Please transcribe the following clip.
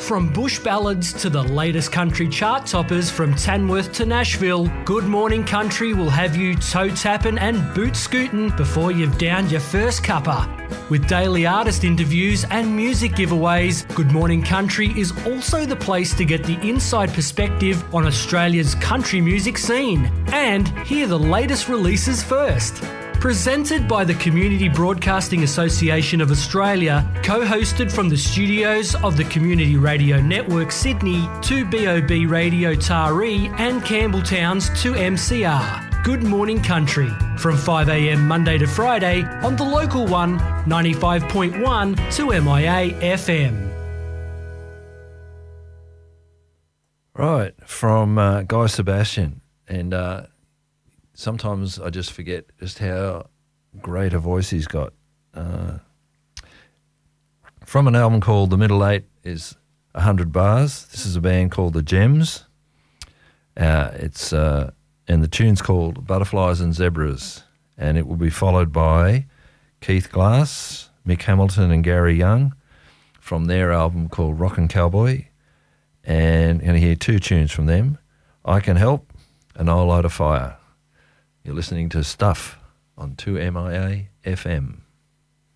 From bush ballads to the latest country chart toppers from Tamworth to Nashville, Good Morning Country will have you toe tapping and boot scooting before you've downed your first cuppa. With daily artist interviews and music giveaways, Good Morning Country is also the place to get the inside perspective on Australia's country music scene and hear the latest releases first. Presented by the Community Broadcasting Association of Australia, co-hosted from the studios of the Community Radio Network Sydney, 2BOB Radio Taree and Campbelltown's 2MCR. Good Morning Country, from 5am Monday to Friday on the local one, 95.1 2MIA FM. Right, from Guy Sebastian, and sometimes I just forget just how great a voice he's got. From an album called The Middle Eight is 100 Bars. This is a band called The Gems. And the tune's called Butterflies and Zebras, and it will be followed by Keith Glass, Mick Hamilton and Gary Young from their album called Rockin' Cowboy, and you're going to hear two tunes from them, I Can Help and I'll Light a Fire. You're listening to Stuff on 2MIA FM.